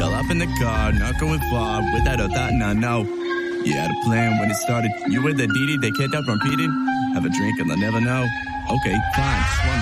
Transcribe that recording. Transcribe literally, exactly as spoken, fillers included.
Fell up in the car, not going far, without a thought, nah, no. You had a plan when it started. You were the D D they kept up repeating. Have a drink and they'll never know. Okay, fine, swung